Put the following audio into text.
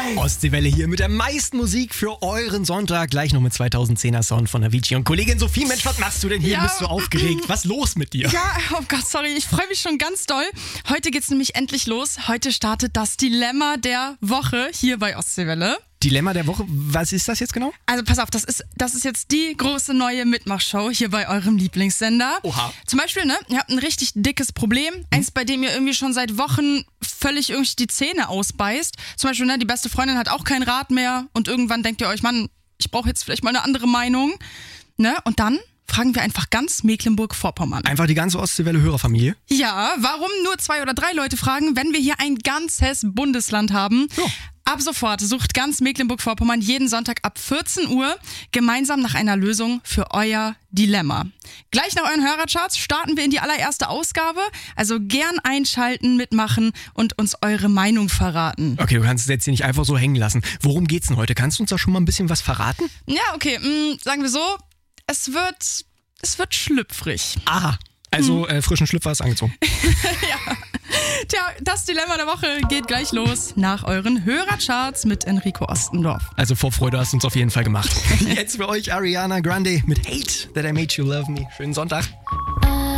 Ostseewelle hier mit der meisten Musik für euren Sonntag. Gleich noch mit 2010er Sound von Avicii. Und Kollegin Sophie, Mensch, was machst du denn hier? Ja. Bist du aufgeregt? Was ist los mit dir? Ja, oh Gott, sorry, ich freue mich schon ganz doll. Heute geht's nämlich endlich los. Heute startet das Dilemma der Woche hier bei Ostseewelle. Dilemma der Woche, was ist das jetzt genau? Also pass auf, das ist jetzt die große neue Mitmachshow hier bei eurem Lieblingssender. Oha. Zum Beispiel, ihr habt ein richtig dickes Problem. Eins, bei dem ihr irgendwie schon seit Wochen völlig irgendwie die Zähne ausbeißt. Zum Beispiel, die beste Freundin hat auch kein Rad mehr und irgendwann denkt ihr euch, Mann, ich brauche jetzt vielleicht mal eine andere Meinung. Und dann fragen wir einfach ganz Mecklenburg-Vorpommern. Einfach die ganze Ostseewelle-Hörerfamilie? Ja, warum nur 2 oder 3 Leute fragen, wenn wir hier ein ganzes Bundesland haben? Ja. Ab sofort sucht ganz Mecklenburg-Vorpommern jeden Sonntag ab 14 Uhr gemeinsam nach einer Lösung für euer Dilemma. Gleich nach euren Hörercharts starten wir in die allererste Ausgabe. Also gern einschalten, mitmachen und uns eure Meinung verraten. Okay, du kannst es jetzt hier nicht einfach so hängen lassen. Worum geht's denn heute? Kannst du uns da schon mal ein bisschen was verraten? Ja, okay, sagen wir so, es wird schlüpfrig. Aha, also frischen Schlüpfer ist angezogen. Ja. Tja, das Dilemma der Woche geht gleich los nach euren Hörercharts mit Enrico Ostendorf. Also Vorfreude hast du uns auf jeden Fall gemacht. Jetzt für euch Ariana Grande mit Hate That I Made You Love Me. Schönen Sonntag.